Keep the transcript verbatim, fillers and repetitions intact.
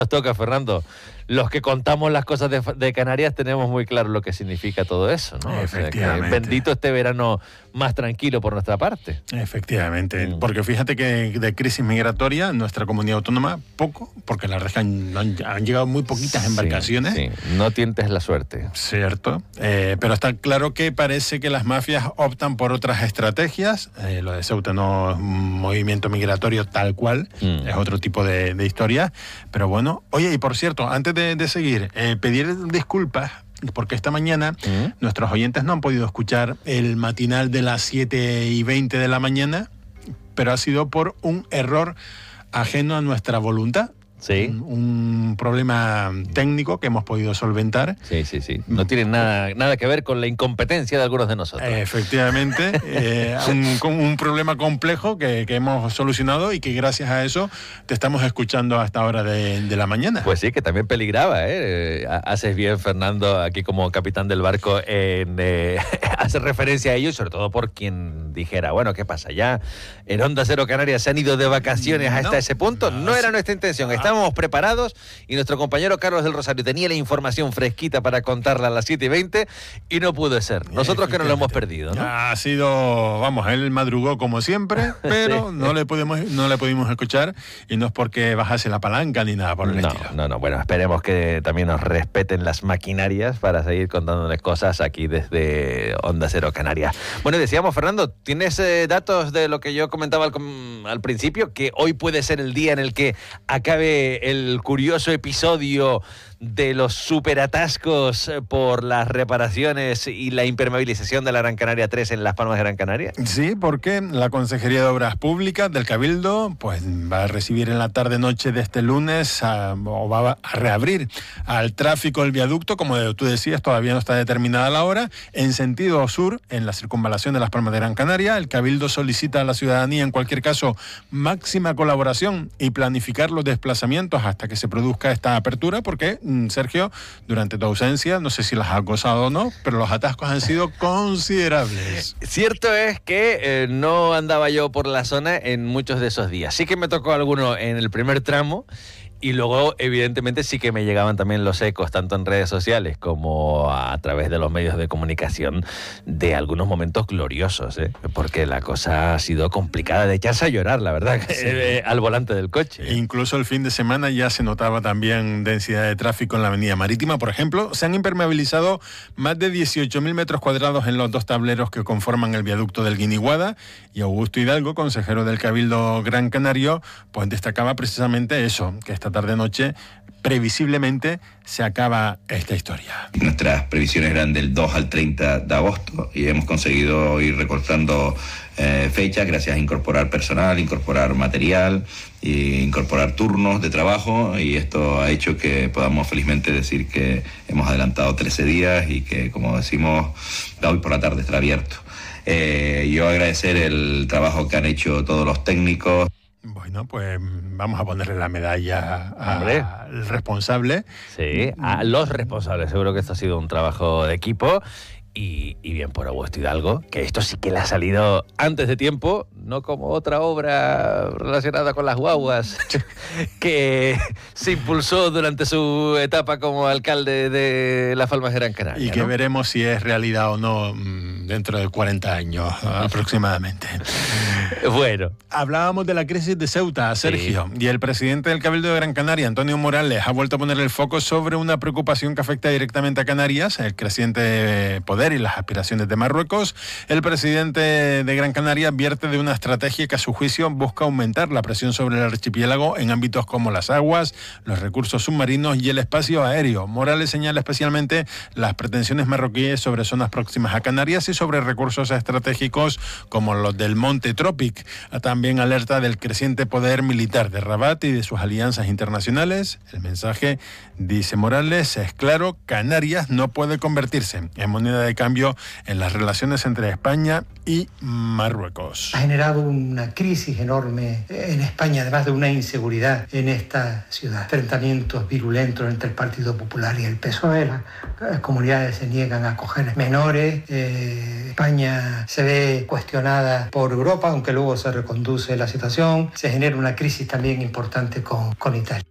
Nos toca, Fernando. Los que contamos las cosas de, de Canarias tenemos muy claro lo que significa todo eso, ¿no? Efectivamente. O sea, que bendito este verano más tranquilo por nuestra parte. Efectivamente, Mm. porque fíjate que de crisis migratoria en nuestra comunidad autónoma poco, porque la verdad es que han, han, han llegado muy poquitas embarcaciones. Sí, sí. No tientes la suerte. Cierto, eh, pero está claro que parece que las mafias optan por otras estrategias. Eh, lo de Ceuta no es un movimiento migratorio tal cual, mm. es otro tipo de, de historia. Pero bueno, oye, y por cierto, antes de, de seguir, eh, pedir disculpas, porque esta mañana ¿Mm? nuestros oyentes no han podido escuchar el matinal de las siete y veinte de la mañana, pero ha sido por un error ajeno a nuestra voluntad. Sí. Un, un problema técnico que hemos podido solventar. Sí, sí, sí. No tiene nada, nada que ver con la incompetencia de algunos de nosotros. Efectivamente. eh, un, un problema complejo que, que hemos solucionado y que gracias a eso te estamos escuchando hasta ahora de, de la mañana. Pues sí, que también peligraba, ¿eh? Haces bien, Fernando, aquí como capitán del barco, en eh, hacer referencia a ello, sobre todo por quien dijera, bueno, ¿qué pasa? ¿Ya en Onda Cero Canarias se han ido de vacaciones hasta no, ese punto? No, no era nuestra intención. Ah. Estábamos preparados y nuestro compañero Carlos del Rosario tenía la información fresquita para contarla a las siete y veinte y no pudo ser. Nosotros que nos lo hemos perdido, ¿no? Ha sido, vamos, él madrugó como siempre, pero sí. no le pudimos, no le pudimos escuchar y no es porque bajase la palanca ni nada por el no, estilo. No, no, bueno, esperemos que también nos respeten las maquinarias para seguir contándoles cosas aquí desde Onda Cero Canarias. Bueno, decíamos, Fernando, ¿tienes eh, datos de lo que yo comentaba al, al principio? Que hoy puede ser el día en el que acabe el curioso episodio de los superatascos por las reparaciones y la impermeabilización de la Gran Canaria tres en Las Palmas de Gran Canaria. Sí, porque la Consejería de Obras Públicas del Cabildo pues va a recibir en la tarde-noche de este lunes a, o va a reabrir al tráfico el viaducto, como tú decías, todavía no está determinada la hora, en sentido sur, en la circunvalación de Las Palmas de Gran Canaria. El Cabildo solicita a la ciudadanía, en cualquier caso, máxima colaboración y planificar los desplazamientos hasta que se produzca esta apertura, porque Sergio, durante tu ausencia, no sé si las has gozado o no, pero los atascos han sido considerables. Cierto es que eh, no andaba yo por la zona en muchos de esos días. Sí que me tocó alguno en el primer tramo y luego, evidentemente, sí que me llegaban también los ecos, tanto en redes sociales como a través de los medios de comunicación, de algunos momentos gloriosos, ¿eh? Porque la cosa ha sido complicada, de echarse a llorar, la verdad, sí. eh, al volante del coche. E incluso el fin de semana ya se notaba también densidad de tráfico en la avenida Marítima, por ejemplo. Se han impermeabilizado más de dieciocho mil metros cuadrados en los dos tableros que conforman el viaducto del Guiniguada, y Augusto Hidalgo, consejero del Cabildo Gran Canario, pues destacaba precisamente eso, que esta tarde-noche previsiblemente se acaba esta historia. Nuestras previsiones eran del dos al treinta de agosto y hemos conseguido ir recortando eh, fechas gracias a incorporar personal, incorporar material e incorporar turnos de trabajo, y esto ha hecho que podamos felizmente decir que hemos adelantado trece días y que, como decimos, hoy por la tarde estará abierto. Eh, yo agradecer el trabajo que han hecho todos los técnicos. Bueno, pues vamos a ponerle la medalla al responsable. Sí, a los responsables. Seguro que esto ha sido un trabajo de equipo. Y, y bien por Augusto Hidalgo, que esto sí que le ha salido antes de tiempo, no como otra obra relacionada con las guaguas que se impulsó durante su etapa como alcalde de Las Palmas de Gran Canaria. Y que ¿no? veremos si es realidad o no dentro de cuarenta años aproximadamente. Bueno. Hablábamos de la crisis de Ceuta, Sergio, sí. Y el presidente del Cabildo de Gran Canaria, Antonio Morales, ha vuelto a poner el foco sobre una preocupación que afecta directamente a Canarias, el creciente poder y las aspiraciones de Marruecos. El presidente de Gran Canaria advierte de una estrategia que a su juicio busca aumentar la presión sobre el archipiélago en ámbitos como las aguas, los recursos submarinos y el espacio aéreo. Morales señala especialmente las pretensiones marroquíes sobre zonas próximas a Canarias y sobre recursos estratégicos como los del Monte Tropic. También alerta del creciente poder militar de Rabat y de sus alianzas internacionales. El mensaje, dice Morales, es claro: Canarias no puede convertirse en moneda de cambio en las relaciones entre España y Marruecos. Ha generado una crisis enorme en España, además de una inseguridad en esta ciudad. Enfrentamientos virulentos entre el Partido Popular y el P S O E. Las comunidades se niegan a acoger menores. Eh, España se ve cuestionada por Europa, aunque luego se reconduce la situación. Se genera una crisis también importante con, con Italia.